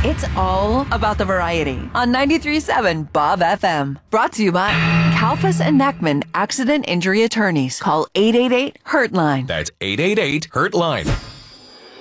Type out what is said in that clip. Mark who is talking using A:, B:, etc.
A: It's all about the variety on 93.7 Bob FM. Brought to you by Kalfas and Neckman Accident Injury Attorneys. Call 888-HURT-LINE.
B: That's 888-HURT-LINE.